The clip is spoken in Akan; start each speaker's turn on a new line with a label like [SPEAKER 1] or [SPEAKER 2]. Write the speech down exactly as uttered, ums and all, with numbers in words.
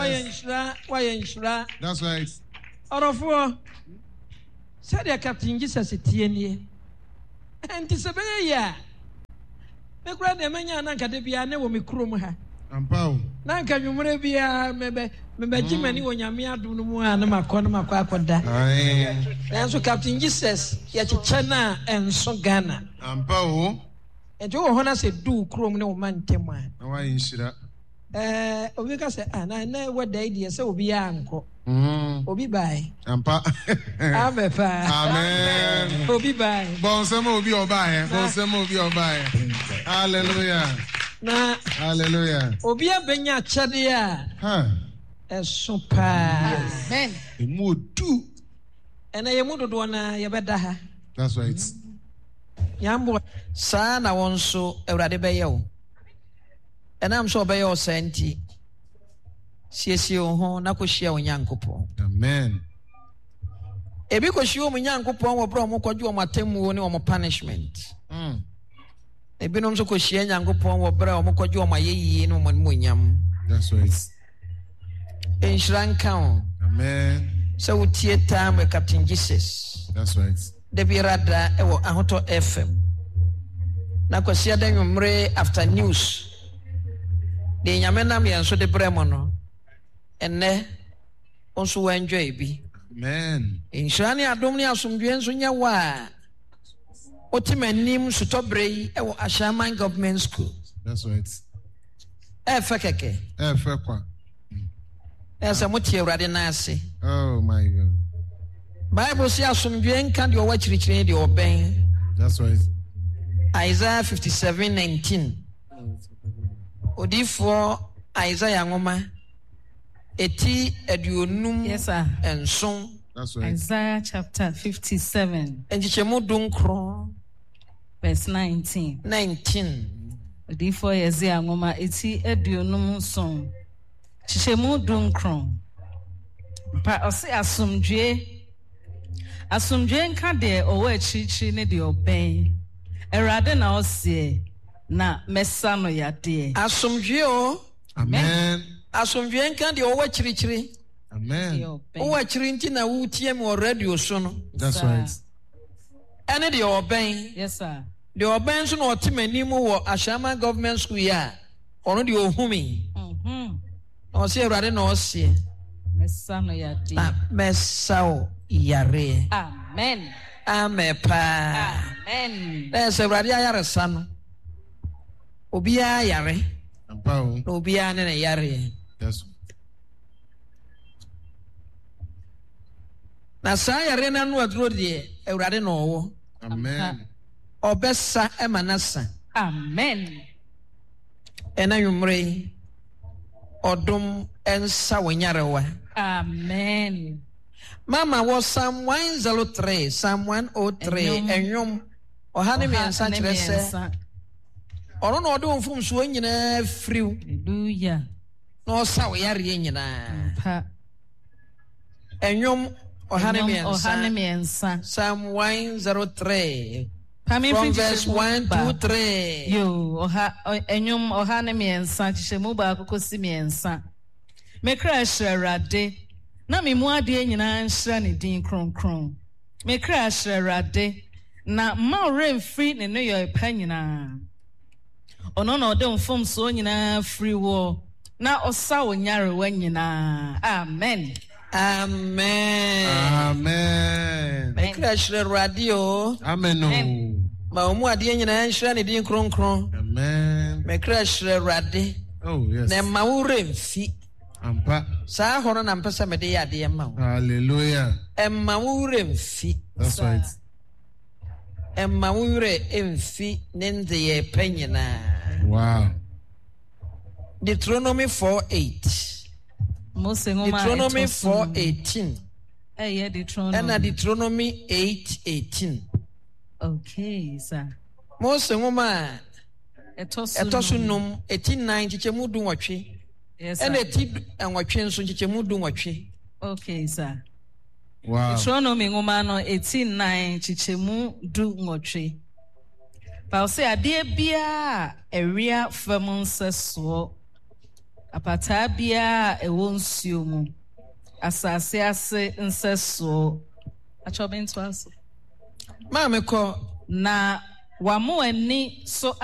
[SPEAKER 1] That's right.
[SPEAKER 2] Orofo. Said the Captain Jesus Tieni. And Tisabaya. The grand Emania Nankadebia never me crumha.
[SPEAKER 1] And Pau.
[SPEAKER 2] Nanka Yumrebia, maybe, maybe Jimmy when Yamia Dunumua and Macona Macacoda. That's what Captain Jesus, Yachana and Sogana.
[SPEAKER 1] And Pau.
[SPEAKER 2] And Joe Hona said, do chrome no man tema.
[SPEAKER 1] Why is she that?
[SPEAKER 2] Eh, Obiga said, and I know what the idea so be uncle. Obi bye.
[SPEAKER 1] Ampa.
[SPEAKER 2] Amen.
[SPEAKER 1] Amen.
[SPEAKER 2] Obi bye.
[SPEAKER 1] Bonsemo obi obaye. Bonsemo obi obaye. Hallelujah.
[SPEAKER 2] Na.
[SPEAKER 1] Hallelujah.
[SPEAKER 2] Obi abenya chade a.
[SPEAKER 1] Huh.
[SPEAKER 2] Esopa.
[SPEAKER 3] Amen.
[SPEAKER 1] Emu do.
[SPEAKER 2] Ena yemu dodo na yebeda ha.
[SPEAKER 1] That's right.
[SPEAKER 2] Yambo sa na wonso Ewurade beye wo. Ena am so beye wo senti. Siesie ho na ko hia onyankopon.
[SPEAKER 1] Amen.
[SPEAKER 2] Ebi ko hia onyankopon wo bro mo kwadwo o matemmu ne o punishment.
[SPEAKER 1] Mm.
[SPEAKER 2] Ebi no so ko hia onyankopon wo bro o mo kwadwo o mayeyi ne o munyam.
[SPEAKER 1] That's right.
[SPEAKER 2] Inshran kan.
[SPEAKER 1] Amen.
[SPEAKER 2] So we tie time with Captain Jesus.
[SPEAKER 1] That's right.
[SPEAKER 2] De bi rada e wo Ahoto F M. Na ko sia da nwumre after news. De nyame nam yen so de bremo no. Enne onso wa enjoy bi.
[SPEAKER 1] Amen.
[SPEAKER 2] Inshani adom ni asomdwe nso nya wa. Otimanim sutobre yi e wo Ashaman Government School.
[SPEAKER 1] That's right.
[SPEAKER 2] E fe keke.
[SPEAKER 1] E fe kwa.
[SPEAKER 2] E se motie Ewurade na ase.
[SPEAKER 1] Oh my God.
[SPEAKER 2] Bible say asomdwe nka de o wa chirichiri de oben.
[SPEAKER 1] That's right.
[SPEAKER 2] Isaiah fifty-seven nineteen. Odifo Isaiah ngoma eti aduonum.
[SPEAKER 3] Yes sir.
[SPEAKER 2] Enson.
[SPEAKER 1] That's right.
[SPEAKER 3] Isaiah chapter fifty-seven.
[SPEAKER 2] Enjichemu dunkro
[SPEAKER 3] Verse nineteen.
[SPEAKER 2] nineteen.
[SPEAKER 3] Odifo Isaiah ngoma eti aduonum son. Chichemu dunkro. Pa ose asomdwe. Asomdwe nka de owo achichi ne de oben. Erade na ose na mesa no yade.
[SPEAKER 2] Asomdwe o.
[SPEAKER 1] Amen.
[SPEAKER 2] Asomdwe nka de owo chirichiri.
[SPEAKER 1] Amen.
[SPEAKER 2] Owo achiri nti na wutie me radio so no.
[SPEAKER 1] That's right.
[SPEAKER 2] Ene de oben.
[SPEAKER 3] Yes sir.
[SPEAKER 2] De oben so no otimanim wo Ashama Government School ya. Ono de ohumi.
[SPEAKER 3] Mhm.
[SPEAKER 2] O se Ewurade na o se.
[SPEAKER 3] Mesa no yade.
[SPEAKER 2] Na mesa o yare.
[SPEAKER 3] Amen.
[SPEAKER 2] Amen pa.
[SPEAKER 3] Amen.
[SPEAKER 2] Na se Ewurade ayare sa no. Obi ayare.
[SPEAKER 1] Ampao.
[SPEAKER 2] Na obi ane na yare.
[SPEAKER 1] Yes.
[SPEAKER 2] Na sa yare na no aduro de Ewurade na owo.
[SPEAKER 1] Amen.
[SPEAKER 2] Obesa emanasa.
[SPEAKER 3] Amen.
[SPEAKER 2] Ena yumre odum ensa wenyarewa.
[SPEAKER 3] Amen.
[SPEAKER 2] Mama was Psalm one oh three, Psalm one oh three, enyom ohane mi ensa kire se. Oro no odum fum so nyina friw.
[SPEAKER 3] Hallelujah.
[SPEAKER 2] No sa we yare nyina.
[SPEAKER 3] Pa.
[SPEAKER 2] Enyom ohane mi ensa.
[SPEAKER 3] Ohane mi ensa.
[SPEAKER 2] Psalm one oh three.
[SPEAKER 3] From
[SPEAKER 2] verse one to three.
[SPEAKER 3] Yo, oha enyom ohane mi ensa chishemu ba kokosi mi ensa. Mekra shrerade. Na me mu ade nyina nhra ne din kronkron. Mekra shrerade. Na ma remfri ne no yo pa nyina. Ono no de mfom so nyina free wo. Na osa wonyare wa nyina. Amen.
[SPEAKER 2] Amen.
[SPEAKER 1] Amen.
[SPEAKER 2] Mekra shrerade o.
[SPEAKER 1] Amen.
[SPEAKER 2] Ma omu ade nyina nhra ne din kronkron.
[SPEAKER 1] Amen.
[SPEAKER 2] Mekra shrerade.
[SPEAKER 1] Oh yes.
[SPEAKER 2] Na ma wo remfi.
[SPEAKER 1] Ampa.
[SPEAKER 2] Sa hono na mpesa me de yade ma wo.
[SPEAKER 1] Hallelujah.
[SPEAKER 2] Emma wo remfi.
[SPEAKER 1] That's right.
[SPEAKER 2] Emma wo re emfi nende ye penyina.
[SPEAKER 1] Wow.
[SPEAKER 2] Deuteronomy four eight. Deuteronomy four eighteen.
[SPEAKER 3] Eh yeah, Deuteronomy.
[SPEAKER 2] And Deuteronomy eight eighteen.
[SPEAKER 3] Okay, sir.
[SPEAKER 2] Mose ngoma
[SPEAKER 3] etosu
[SPEAKER 2] num eighteen nine chichemu du nwotwe.
[SPEAKER 3] Yes sir.
[SPEAKER 2] And eti nwotwe nso chichemu du nwotwe.
[SPEAKER 3] Okay, sir.
[SPEAKER 1] Wow.
[SPEAKER 3] Deuteronomy ngoma no eighteen nine chichemu du nwotwe. Pa o se ade bia ewia fam nseso apataa biara ɛwɔ nsuo mu asase ase nseso achọbintu aso
[SPEAKER 2] maame kɔ
[SPEAKER 3] na wamo ani so